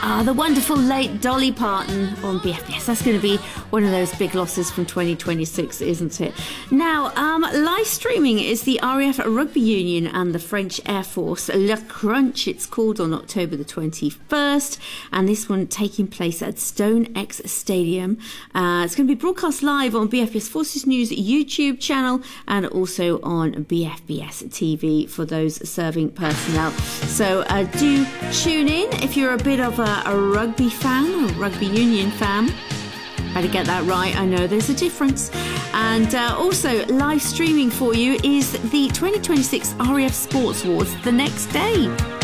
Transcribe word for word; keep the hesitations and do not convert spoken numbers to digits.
Ah, the wonderful late Dolly Parton on B F B S. That's going to be one of those big losses from twenty twenty-six, isn't it? Now, um, live streaming is the R A F Rugby Union and the French Air Force Le Crunch, it's called, on October the twenty-first, and this one taking place at StoneX Stadium. Uh, it's going to be broadcast live on B F B S Forces News YouTube channel and also on B F B S T V for those serving personnel. So uh, do tune in if you're a bit of a a rugby fan, a rugby union fan. Better get that right, I know there's a difference. And uh, also live streaming for you is the twenty twenty-six R A F Sports Awards the next day.